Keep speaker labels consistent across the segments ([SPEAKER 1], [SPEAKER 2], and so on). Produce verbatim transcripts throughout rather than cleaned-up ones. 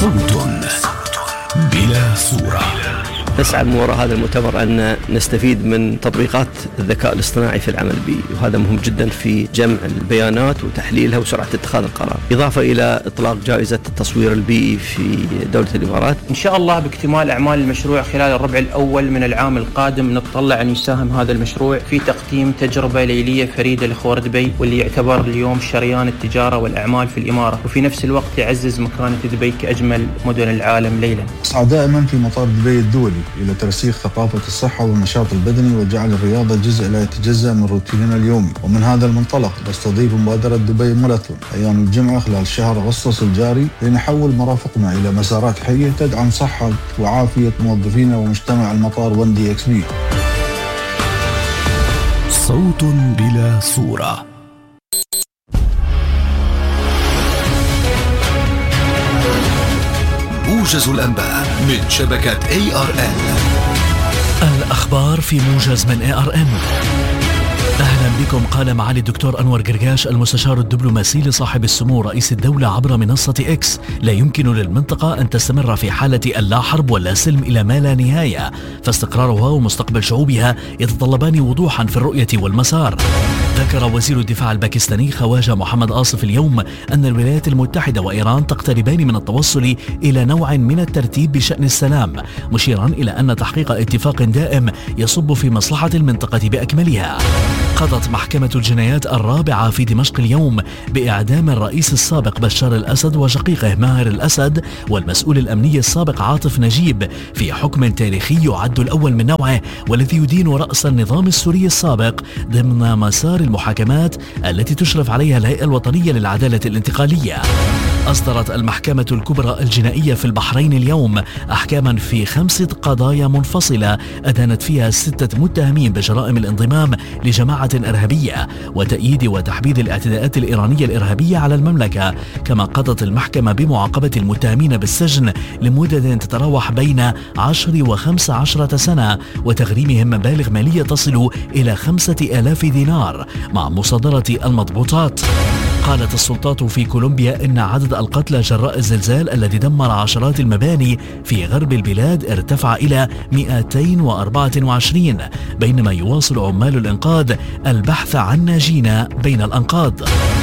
[SPEAKER 1] صوت بلا صورة.
[SPEAKER 2] نسعى من وراء هذا المؤتمر أن نستفيد من تطبيقات الذكاء الاصطناعي في العمل البيئي، وهذا مهم جدا في جمع البيانات وتحليلها وسرعة اتخاذ القرار، إضافة إلى إطلاق جائزة التصوير البيئي في دولة الإمارات.
[SPEAKER 3] إن شاء الله باكتمال أعمال المشروع خلال الربع الأول من العام القادم نتطلع أن يساهم هذا المشروع في تقديم تجربة ليلية فريدة لخور دبي، واللي يعتبر اليوم شريان التجارة والأعمال في الإمارة، وفي نفس الوقت يعزز مكانة دبي كأجمل مدن العالم ليلا.
[SPEAKER 4] أسعى دائما في مطار دبي الدولي إلى ترسيخ ثقافة الصحة والنشاط البدني وجعل الرياضة جزء لا يتجزأ من روتيننا اليومي. ومن هذا المنطلق نستضيف مبادرة دبي ماراثون أيام الجمعة خلال شهر أغسطس الجاري لنحول مرافقنا إلى مسارات حية تدعم صحة وعافية موظفينا ومجتمع المطار ون دي إكس بي.
[SPEAKER 1] صوت بلا صورة. موجز الأنباء من شبكة إيه آر إن.
[SPEAKER 5] الأخبار في موجز من إيه آر إن. أهلا بكم. قال معالي الدكتور أنور قرقاش المستشار الدبلوماسي لصاحب السمو رئيس الدولة عبر منصة إكس: لا يمكن للمنطقة أن تستمر في حالة اللا حرب ولا سلم إلى ما لا نهاية، فاستقرارها ومستقبل شعوبها يتطلبان وضوحا في الرؤية والمسار. ذكر وزير الدفاع الباكستاني خواجة محمد آصف اليوم أن الولايات المتحدة وإيران تقتربان من التوصل إلى نوع من الترتيب بشأن السلام، مشيرا إلى أن تحقيق اتفاق دائم يصب في مصلحة المنطقة بأكملها. قضت محكمة الجنايات الرابعة في دمشق اليوم بإعدام الرئيس السابق بشار الأسد وشقيقه ماهر الأسد والمسؤول الأمني السابق عاطف نجيب في حكم تاريخي يعد الأول من نوعه، والذي يدين رأس النظام السوري السابق ضمن مسار المحاكمات التي تشرف عليها الهيئة الوطنية للعدالة الانتقالية. أصدرت المحكمة الكبرى الجنائية في البحرين اليوم أحكاما في خمسة قضايا منفصلة أدانت فيها ستة متهمين بجرائم الانضمام لجماعة إرهابية وتأييد وتحبيذ الاعتداءات الإيرانية الإرهابية على المملكة. كما قضت المحكمة بمعاقبة المتهمين بالسجن لمدة تتراوح بين عشر وخمس عشرة سنة وتغريمهم مبالغ مالية تصل إلى خمسة آلاف دينار مع مصادرة المضبوطات. قالت السلطات في كولومبيا إن عدد القتلى جراء الزلزال الذي دمر عشرات المباني في غرب البلاد ارتفع إلى مئتين وأربعة وعشرين، بينما يواصل عمال الإنقاذ البحث عن ناجين بين الأنقاض.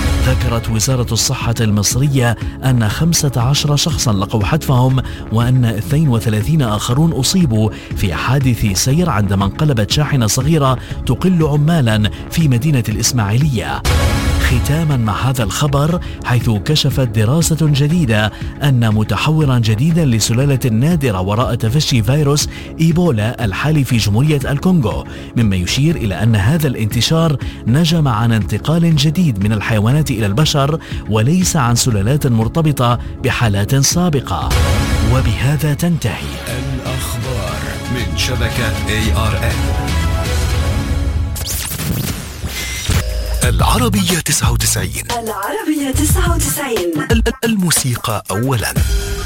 [SPEAKER 5] ذكرت وزارة الصحة المصرية أن خمسة عشر شخصا لقوا حتفهم وأن اثنين وثلاثين آخرون أصيبوا في حادث سير عندما انقلبت شاحنة صغيرة تقل عمالا في مدينة الإسماعيلية. ختاما مع هذا الخبر، حيث كشفت دراسة جديدة أن متحورا جديدا لسلالة نادرة وراء تفشي فيروس إيبولا الحالي في جمهورية الكونغو، مما يشير إلى أن هذا الانتشار نجم عن انتقال جديد من الحيوانات إلى البشر وليس عن سلالات مرتبطة بحالات سابقة. وبهذا تنتهي
[SPEAKER 1] الأخبار من شبكة إيه آر إن. العربية تسعة وتسعين.
[SPEAKER 6] العربية تسعة وتسعين.
[SPEAKER 1] الموسيقى أولاً.